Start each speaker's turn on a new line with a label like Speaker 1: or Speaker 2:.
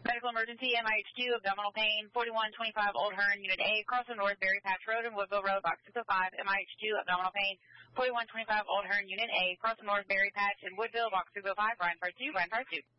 Speaker 1: Medical emergency, MIH2, abdominal pain, 4125 Old Hearn, Unit A, across the North Berry Patch Road and Woodville Road, Box 605, MIH2, abdominal pain, 4125 Old Hearn, Unit A, across the North Berry Patch and Woodville, Box 605, Ryan Part 2, Ryan Part 2.